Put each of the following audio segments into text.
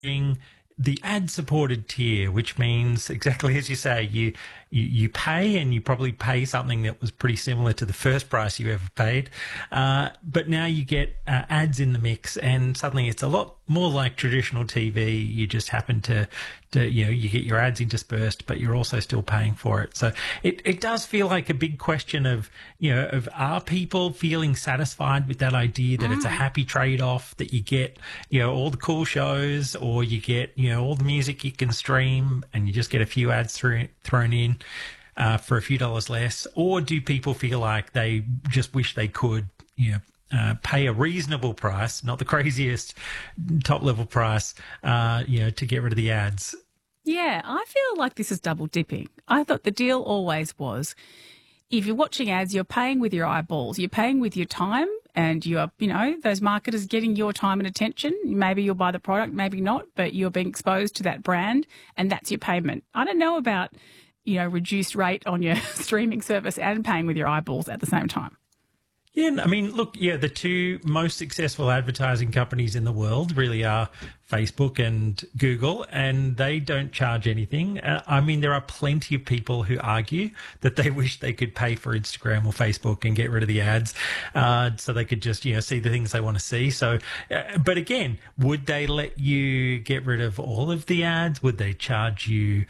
the ad-supported tier, which means exactly as you say, you pay, and you probably pay something that was pretty similar to the first price you ever paid, but now you get ads in the mix, and suddenly it's a lot more like traditional TV. You just happen to you get your ads interspersed, but you're also still paying for it. So it does feel like a big question of are people feeling satisfied with that idea that it's a happy trade-off, that you get all the cool shows, or you get all the music you can stream, and you just get a few ads thrown in for a few dollars less? Or do people feel like they just wish they could pay a reasonable price, not the craziest top level price, to get rid of the ads? Yeah, I feel like this is double dipping. I thought the deal always was, if you're watching ads, you're paying with your eyeballs, you're paying with your time, and you're, those marketers getting your time and attention. Maybe you'll buy the product, maybe not, but you're being exposed to that brand, and that's your payment. I don't know about, reduced rate on your streaming service and paying with your eyeballs at the same time. Yeah, I mean, look, the two most successful advertising companies in the world really are Facebook and Google, and they don't charge anything. I mean, there are plenty of people who argue that they wish they could pay for Instagram or Facebook and get rid of the ads, so they could just, see the things they want to see. So, but again, would they let you get rid of all of the ads? Would they charge you,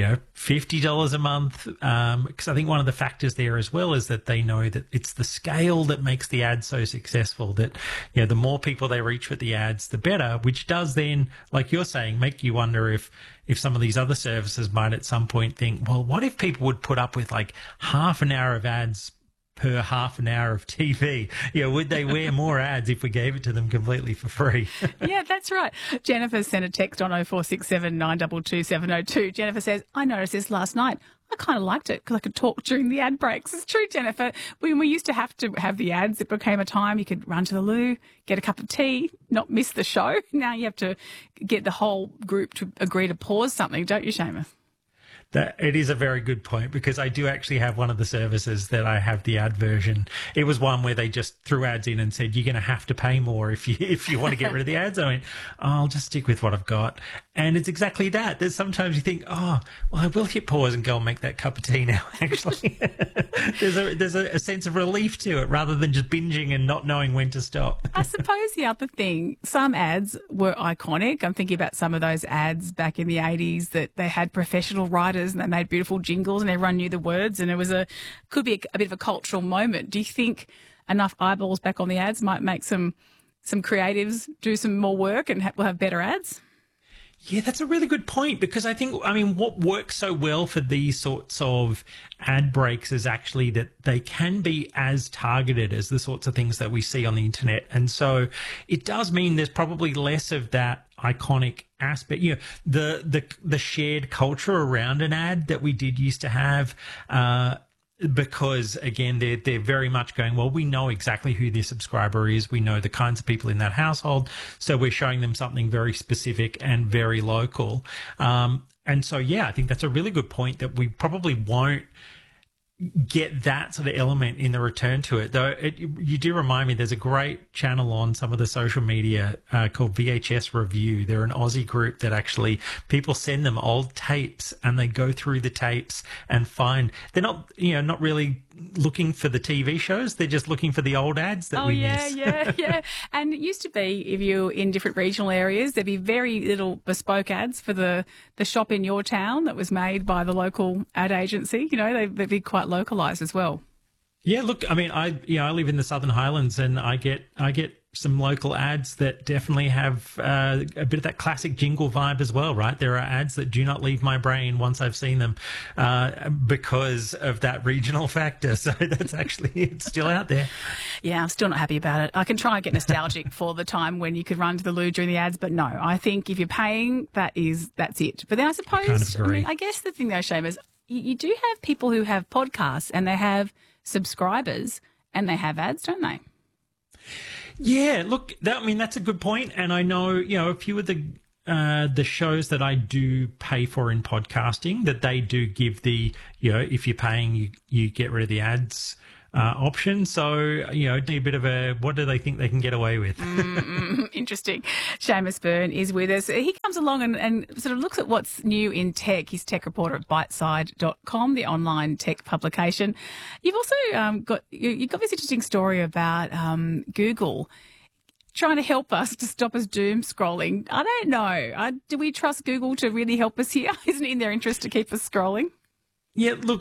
$50 a month? Because I think one of the factors there as well is that they know that it's the scale that makes the ads so successful, that, the more people they reach with the ads, the better, which does then, like you're saying, make you wonder if some of these other services might at some point think, well, what if people would put up with like half an hour of ads per half an hour of TV? Would they wear more ads if we gave it to them completely for free? Yeah, that's right. Jennifer sent a text on 0467 922 702. Jennifer says, I noticed this last night. I kind of liked it because I could talk during the ad breaks. It's true, Jennifer. When we used to have the ads, it became a time you could run to the loo, get a cup of tea, not miss the show. Now you have to get the whole group to agree to pause something, don't you, Seamus? That it is a very good point, because I do actually have one of the services that I have the ad version. It was one where they just threw ads in and said, you're going to have to pay more if you want to get rid of the ads. I went, I'll just stick with what I've got. And it's exactly that. There's sometimes you think, I will hit pause and go and make that cup of tea now, actually. there's a sense of relief to it, rather than just binging and not knowing when to stop. I suppose the other thing, some ads were iconic. I'm thinking about some of those ads back in the 80s that they had professional writers and they made beautiful jingles and everyone knew the words, and it was could be a bit of a cultural moment. Do you think enough eyeballs back on the ads might make some creatives do some more work and we'll have better ads? Yeah, that's a really good point, because what works so well for these sorts of ad breaks is actually that they can be as targeted as the sorts of things that we see on the internet. And so it does mean there's probably less of that iconic aspect, the shared culture around an ad that we did used to have, because again, they're very much going, well, we know exactly who their subscriber is. We know the kinds of people in that household. So we're showing them something very specific and very local. And so, I think that's a really good point, that we probably won't get that sort of element in the return to it. Though you do remind me, there's a great channel on some of the social media called VHS Review. They're an Aussie group that actually people send them old tapes and they go through the tapes and find, they're not, not really looking for the TV shows. They're just looking for the old ads that we miss. Yeah. And it used to be, if you're in different regional areas, there'd be very little bespoke ads for the shop in your town that was made by the local ad agency. They'd be quite localized as well. Yeah, look, I live in the Southern Highlands, and I get some local ads that definitely have a bit of that classic jingle vibe as well, right? There are ads that do not leave my brain once I've seen them, because of that regional factor. So that's actually, it's still out there. Yeah, I'm still not happy about it. I can try and get nostalgic for the time when you could run to the loo during the ads, but no, I think if you're paying, that's it. But then I suppose, I guess the thing though, Seamus, you do have people who have podcasts and they have subscribers and they have ads, don't they? Yeah, look, that's a good point. And I know, a few of the shows that I do pay for in podcasting, that they do give the, if you're paying, you get rid of the ads option. So, a bit of a, what do they think they can get away with? Interesting. Seamus Byrne is with us. He comes along and sort of looks at what's new in tech. He's tech reporter at biteside.com, the online tech publication. You've also you've got this interesting story about Google trying to help us to stop us doom scrolling. I don't know. Do we trust Google to really help us here? Isn't it in their interest to keep us scrolling? Yeah, look,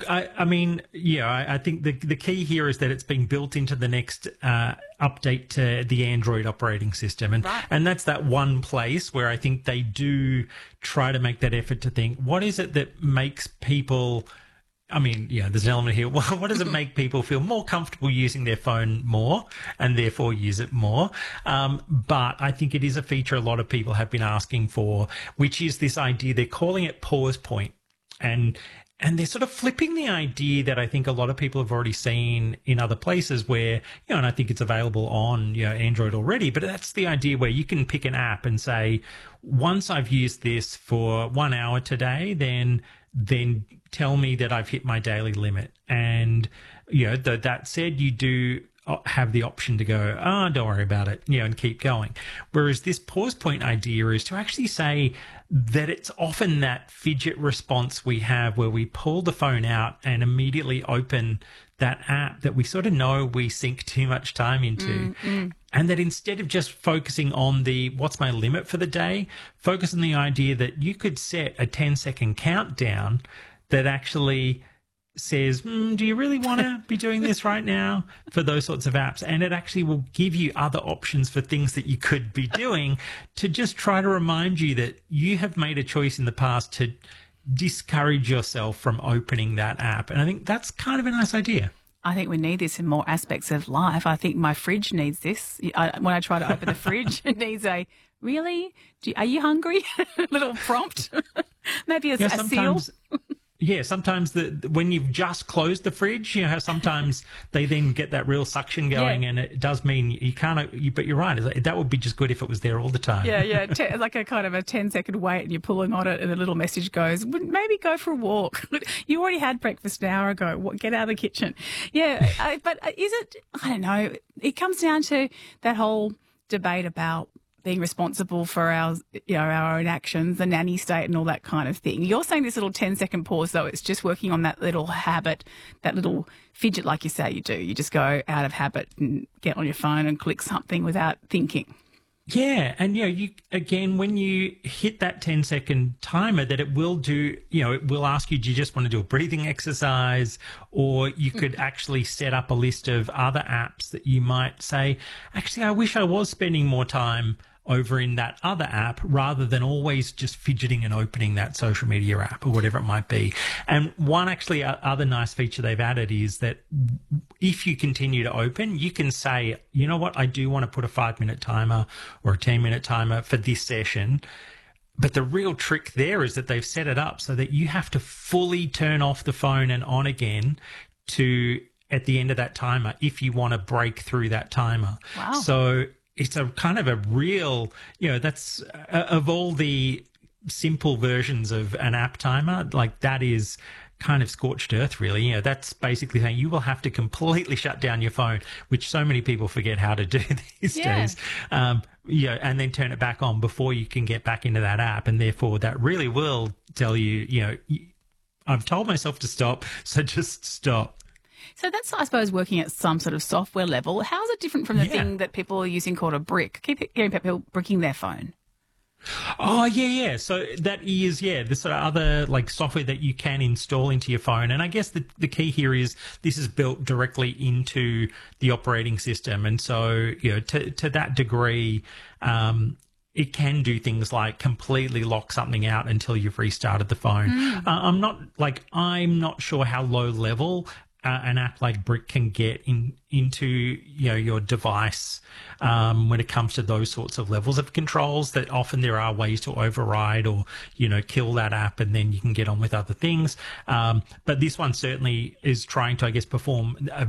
I think the key here is that it's being built into the next update to the Android operating system. And that's that one place where I think they do try to make that effort to think, what is it that makes people... there's an element here. What does it make people feel more comfortable using their phone more and therefore use it more? But I think it is a feature a lot of people have been asking for, which is this idea. They're calling it pause point. And they're sort of flipping the idea that I think a lot of people have already seen in other places where, and I think it's available on, Android already, but that's the idea where you can pick an app and say, once I've used this for 1 hour today, then tell me that I've hit my daily limit. And, that said, you do have the option to go, don't worry about it, and keep going. Whereas this pause point idea is to actually say that it's often that fidget response we have where we pull the phone out and immediately open that app that we sort of know we sink too much time into. And that instead of just focusing on the what's my limit for the day, focus on the idea that you could set a 10-second countdown that actually says, do you really want to be doing this right now, for those sorts of apps? And it actually will give you other options for things that you could be doing to just try to remind you that you have made a choice in the past to discourage yourself from opening that app. And I think that's kind of a nice idea. I think we need this in more aspects of life. I think my fridge needs this. When I try to open the fridge, it needs a, really? Are you hungry? Little prompt. Maybe a seal. Yeah, sometimes when you've just closed the fridge, how sometimes they then get that real suction going, and it does mean you can't. But you're right, that would be just good if it was there all the time. Yeah, like a kind of a 10-second wait, and you're pulling on it, and a little message goes, maybe go for a walk. You already had breakfast an hour ago. Get out of the kitchen. Yeah, but is it? I don't know. It comes down to that whole debate about being responsible for our own actions, the nanny state and all that kind of thing. You're saying this little 10-second pause, though, it's just working on that little habit, that little fidget, like you say you do. You just go out of habit and get on your phone and click something without thinking. Yeah, and you again, when you hit that 10-second timer, that it will do, it will ask you, do you just want to do a breathing exercise? Or you could actually set up a list of other apps that you might say, actually, I wish I was spending more time over in that other app rather than always just fidgeting and opening that social media app or whatever it might be. And one actually other nice feature they've added is that if you continue to open, you can say, you know what, I do want to put a 5-minute timer or a 10-minute timer for this session. But the real trick there is that they've set it up so that you have to fully turn off the phone and on again at the end of that timer if you want to break through that timer. Wow. So it's a kind of a real, that's of all the simple versions of an app timer, like that is kind of scorched earth, really. That's basically saying you will have to completely shut down your phone, which so many people forget how to do these days. And then turn it back on before you can get back into that app. And therefore that really will tell you, I've told myself to stop, so just stop. So that's, I suppose, working at some sort of software level. How is it different from the thing that people are using called a brick? Keep hearing people bricking their phone. Oh, yeah. So that is, this sort of other like software that you can install into your phone. And I guess the key here is this is built directly into the operating system. And so, to that degree, it can do things like completely lock something out until you've restarted the phone. I'm not sure how low level an app like Brick can get into your device when it comes to those sorts of levels of controls. That often there are ways to override or kill that app, and then you can get on with other things. But this one certainly is trying to, I guess, perform a